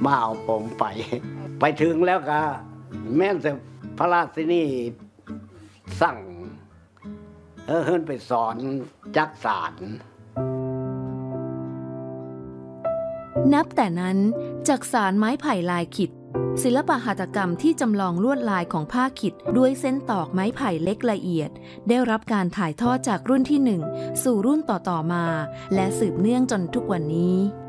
มาเอาผมไปถึงแล้วก็แม้แต่พระราชินีสั่งเฮิ่นไปสอนจักสานนับแต่นั้นจักสานไม้ไผ่ลายขิดศิลปหัตถกรรมที่จำลองลวดลายของผ้าขิดด้วยเส้นตอกไม้ไผ่เล็กละเอียดได้รับการถ่ายทอดจากรุ่นที่1สู่รุ่นต่อๆมาและสืบเนื่องจนทุกวันนี้